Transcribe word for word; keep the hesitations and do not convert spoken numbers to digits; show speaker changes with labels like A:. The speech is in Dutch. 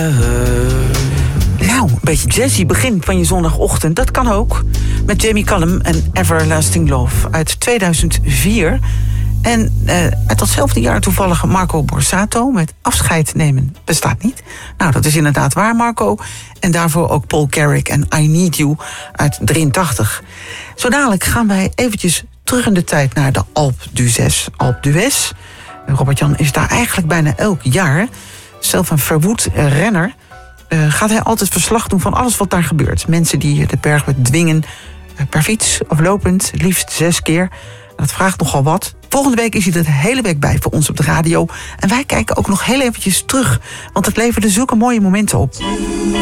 A: Nou, een beetje jazzy begin van je zondagochtend. Dat kan ook. Met Jamie Cullum en Everlasting Love uit tweeduizend vier. En uh, uit datzelfde jaar toevallig Marco Borsato met Afscheid nemen bestaat niet. Nou, dat is inderdaad waar, Marco. En daarvoor ook Paul Carrick en I Need You uit drieëntachtig. Zo dadelijk gaan wij eventjes terug in de tijd naar de Alpe d'Huez. Alpe d'Huez. Robert-Jan is daar eigenlijk bijna elk jaar. Zelf een verwoed renner. Uh, gaat hij altijd verslag doen van alles wat daar gebeurt. Mensen die de berg bedwingen uh, per fiets of lopend, liefst zes keer. Dat vraagt nogal wat. Volgende week is hij er de hele week bij voor ons op de radio. En wij kijken ook nog heel eventjes terug. Want het leverde zulke mooie momenten op.